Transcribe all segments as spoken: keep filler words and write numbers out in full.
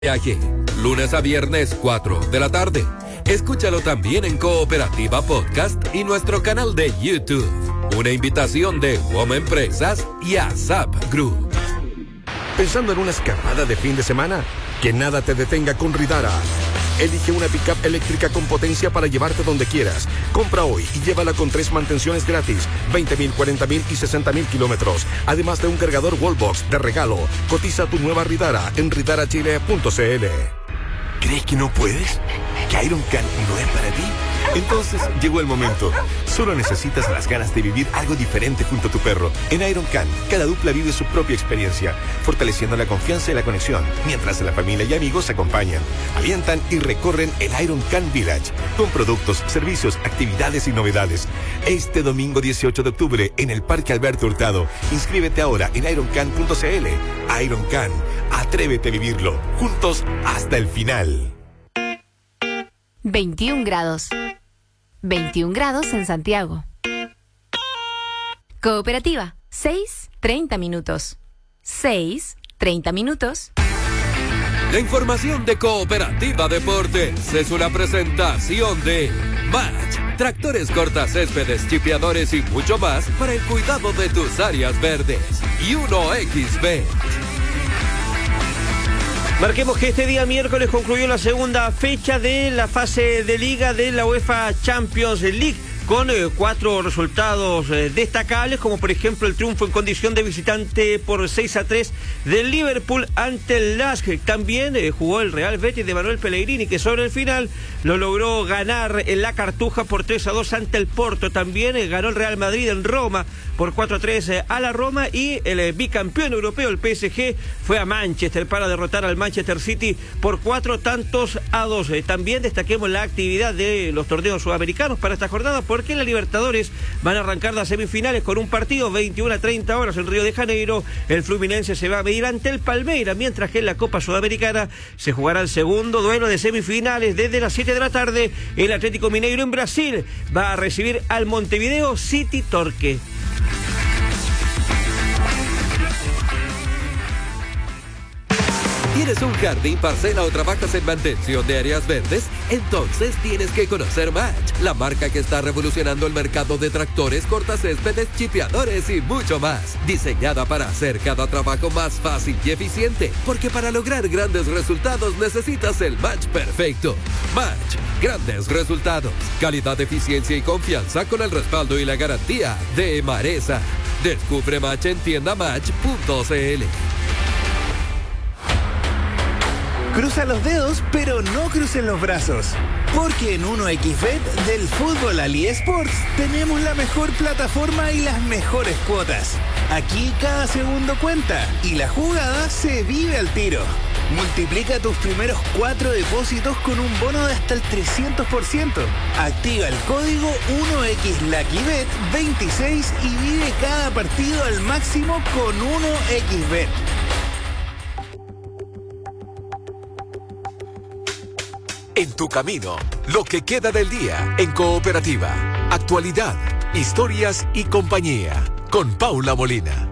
Aquí, lunes a viernes, cuatro de la tarde. Escúchalo también en Cooperativa Podcast y nuestro canal de YouTube. Una invitación de WOM Empresas y ASAP Group. ¿Pensando en una escapada de fin de semana? Que nada te detenga con Ridara. Elige una pick-up eléctrica con potencia para llevarte donde quieras. Compra hoy y llévala con tres mantenciones gratis, veinte mil, cuarenta mil y sesenta mil kilómetros. Además de un cargador Wallbox de regalo. Cotiza tu nueva Ridara en ridara chile punto c l. ¿Crees que no puedes? ¿Que Ironcan no es para ti? Entonces llegó el momento. Solo necesitas las ganas de vivir algo diferente junto a tu perro. En Ironcan, cada dupla vive su propia experiencia, fortaleciendo la confianza y la conexión, mientras la familia y amigos se acompañan, alientan y recorren el Ironcan Village, con productos, servicios, actividades y novedades. Este domingo dieciocho de octubre, en el Parque Alberto Hurtado. Inscríbete ahora en ironcan punto c l. Ironcan, atrévete a vivirlo, juntos hasta el final. veintiún grados. veintiún grados en Santiago. Cooperativa, seis, treinta minutos. seis, treinta minutos. La información de Cooperativa Deportes es una presentación de Match, tractores cortacéspedes, chipeadores y mucho más para el cuidado de tus áreas verdes. Y uno equis bet. Marquemos que este día miércoles concluyó la segunda fecha de la fase de liga de la UEFA Champions League, con eh, cuatro resultados eh, destacables, como por ejemplo el triunfo en condición de visitante por seis a tres del Liverpool ante el Lask. También eh, jugó el Real Betis de Manuel Pellegrini, que sobre el final lo logró ganar en la Cartuja por tres a dos ante el Porto. También eh, ganó el Real Madrid en Roma por cuatro a tres eh, a la Roma, y el eh, bicampeón europeo, el P S G, fue a Manchester para derrotar al Manchester City por cuatro tantos a dos. Eh, también destaquemos la actividad de los torneos sudamericanos para esta jornada, porque en la Libertadores van a arrancar las semifinales con un partido veintiuna a treinta horas en Río de Janeiro. El Fluminense se va a medir ante el Palmeiras, mientras que en la Copa Sudamericana se jugará el segundo duelo de semifinales desde las siete de la tarde. El Atlético Mineiro en Brasil va a recibir al Montevideo City Torque. ¿Tienes un jardín, parcela o trabajas en mantención de áreas verdes? Entonces tienes que conocer Match, la marca que está revolucionando el mercado de tractores, cortacéspedes, chipeadores y mucho más. Diseñada para hacer cada trabajo más fácil y eficiente, porque para lograr grandes resultados necesitas el match perfecto. Match, grandes resultados, calidad, eficiencia y confianza con el respaldo y la garantía de Maresa. Descubre Match en tienda match punto c l. Cruza los dedos, pero no crucen los brazos. Porque en uno equis bet del fútbol al eSports tenemos la mejor plataforma y las mejores cuotas. Aquí cada segundo cuenta y la jugada se vive al tiro. Multiplica tus primeros cuatro depósitos con un bono de hasta el trescientos por ciento. Activa el código uno equis lucky bet veintiséis y vive cada partido al máximo con uno equis bet. En tu camino, lo que queda del día en Cooperativa. Actualidad, historias y compañía. Con Paula Molina.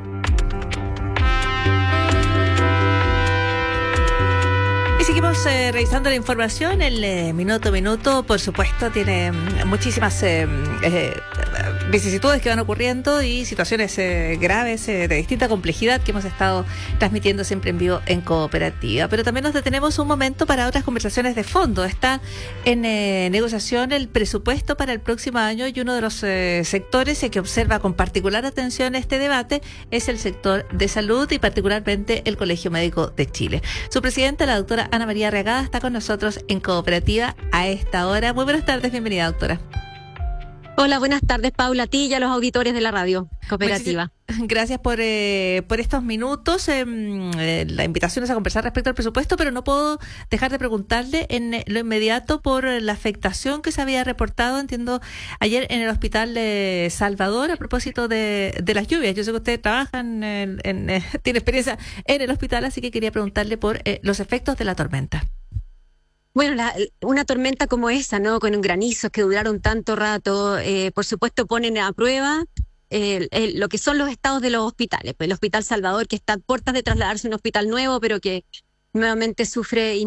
Y seguimos eh, revisando la información. El eh, minuto a minuto, por supuesto, tiene muchísimas eh, eh, vicisitudes que van ocurriendo y situaciones eh, graves eh, de distinta complejidad que hemos estado transmitiendo siempre en vivo en Cooperativa. Pero también nos detenemos un momento para otras conversaciones de fondo. Está en eh, negociación el presupuesto para el próximo año, y uno de los eh, sectores eh, que observa con particular atención este debate es el sector de salud, y particularmente el Colegio Médico de Chile. Su presidenta, la doctora Ana María Reagada, está con nosotros en Cooperativa a esta hora. Muy buenas tardes, bienvenida, doctora. Hola, buenas tardes, Paula, a ti y a los auditores de la radio Cooperativa. Muchísimas gracias por eh, por estos minutos. Eh, eh, la invitación es a conversar respecto al presupuesto, pero no puedo dejar de preguntarle en eh, lo inmediato por la afectación que se había reportado, entiendo, ayer en el Hospital de Salvador a propósito de, de las lluvias. Yo sé que ustedes trabajan, en, en, eh, tiene experiencia en el hospital, así que quería preguntarle por eh, los efectos de la tormenta. Bueno, la, una tormenta como esa, ¿no? Con granizos que duraron tanto rato, eh, por supuesto ponen a prueba eh, eh, lo que son los estados de los hospitales. Pues el Hospital Salvador, que está a puertas de trasladarse a un hospital nuevo, pero que nuevamente sufre